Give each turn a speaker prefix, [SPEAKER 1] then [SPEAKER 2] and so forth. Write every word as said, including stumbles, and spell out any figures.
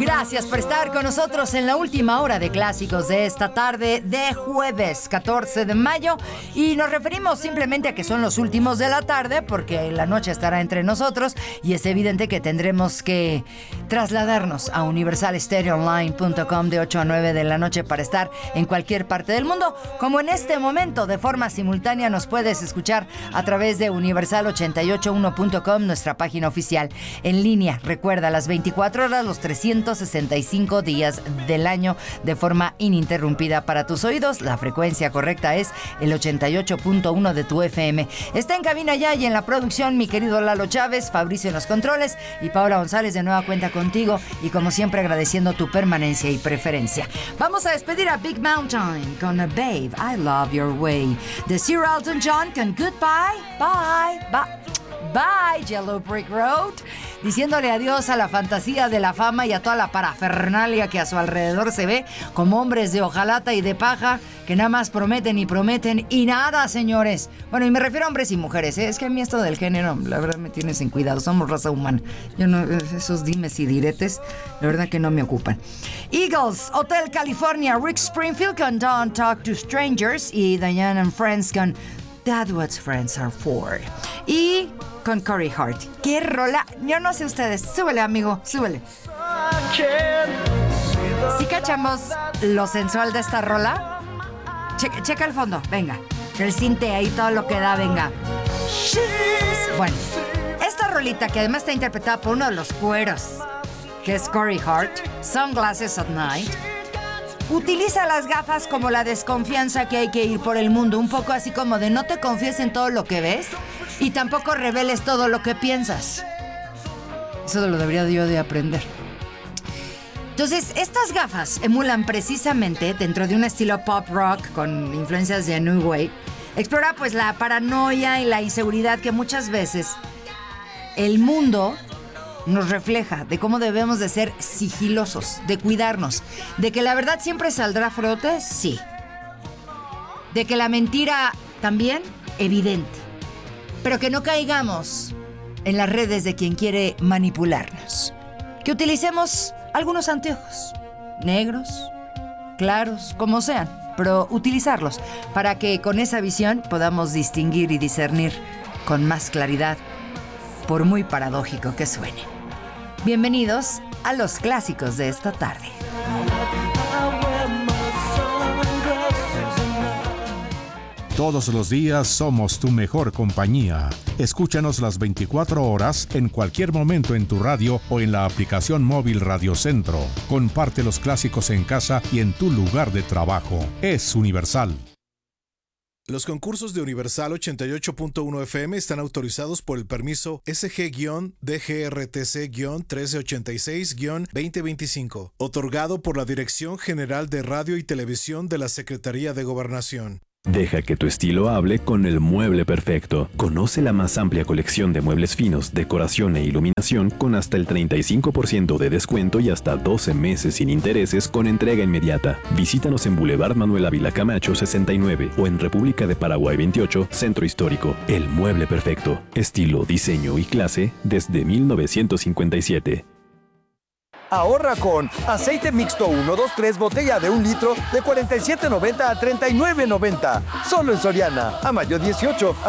[SPEAKER 1] Gracias por estar con nosotros en la última hora de clásicos de esta tarde de jueves catorce de mayo. Y nos referimos simplemente a que son los últimos de la tarde porque la noche estará entre nosotros y es evidente que tendremos que trasladarnos a universal stereo online punto com de ocho a nueve de la noche para estar en cualquier parte del mundo. Como en este momento, de forma simultánea nos puedes escuchar a través de universal ochenta y ocho uno punto com, nuestra página oficial. En línea, recuerda, las veinticuatro horas, los trescientos sesenta y cinco días del año, de forma ininterrumpida para tus oídos. La frecuencia correcta es el ochenta y ocho punto uno de tu F M. Está en cabina ya y en la producción mi querido Lalo Chávez, Fabricio en los controles y Paula González de nueva cuenta contigo, y como siempre agradeciendo tu permanencia y preferencia. Vamos a despedir a Big Mountain con a Babe, I Love Your Way, de Sir Elton John con Goodbye, Bye, Bye. Bye, Yellow Brick Road, diciéndole adiós a la fantasía de la fama y a toda la parafernalia que a su alrededor se ve como hombres de hojalata y de paja que nada más prometen y prometen y nada, señores. Bueno, y me refiero a hombres y mujeres, ¿eh? Es que a mí esto del género, la verdad, me tiene sin cuidado. Somos raza humana. Yo no, esos dimes y diretes, la verdad que no me ocupan. Eagles, Hotel California, Rick Springfield con Don't Talk to Strangers y Diane and Friends con That's What Friends Are For. Y con Corey Hart. ¡Qué rola! Yo no sé ustedes. Súbele, amigo, súbele. Si cachamos lo sensual de esta rola, checa, checa el fondo, venga. El cinte ahí, todo lo que da, venga. Bueno, esta rolita, que además está interpretada por uno de los cueros, que es Corey Hart, Sunglasses at Night, utiliza las gafas como la desconfianza que hay que ir por el mundo, un poco así como de no te confíes en todo lo que ves y tampoco reveles todo lo que piensas. Eso lo debería yo de aprender. Entonces, estas gafas emulan precisamente, dentro de un estilo pop rock con influencias de New Wave, explora pues la paranoia y la inseguridad que muchas veces el mundo nos refleja, de cómo debemos de ser sigilosos, de cuidarnos, de que la verdad siempre saldrá a flote, sí. De que la mentira también, evidente. Pero que no caigamos en las redes de quien quiere manipularnos. Que utilicemos algunos anteojos, negros, claros, como sean, pero utilizarlos para que con esa visión podamos distinguir y discernir con más claridad, por muy paradójico que suene. Bienvenidos a los clásicos de esta tarde.
[SPEAKER 2] Todos los días somos tu mejor compañía. Escúchanos las veinticuatro horas en cualquier momento en tu radio o en la aplicación móvil Radio Centro. Comparte los clásicos en casa y en tu lugar de trabajo. Es Universal.
[SPEAKER 3] Los concursos de Universal ochenta y ocho punto uno F M están autorizados por el permiso S G D G R T C trece ochenta y seis veinte veinticinco, otorgado por la Dirección General de Radio y Televisión de la Secretaría de Gobernación.
[SPEAKER 4] Deja que tu estilo hable con el mueble perfecto. Conoce la más amplia colección de muebles finos, decoración e iluminación con hasta el treinta y cinco por ciento de descuento y hasta doce meses sin intereses con entrega inmediata. Visítanos en Boulevard Manuel Ávila Camacho sesenta y nueve o en República de Paraguay veintiocho, Centro Histórico. El mueble perfecto. Estilo, diseño y clase desde mil novecientos cincuenta y siete.
[SPEAKER 5] Ahorra con aceite mixto uno dos tres botella de un litro de cuarenta y siete noventa a treinta y nueve noventa. Solo en Soriana. A mayo dieciocho.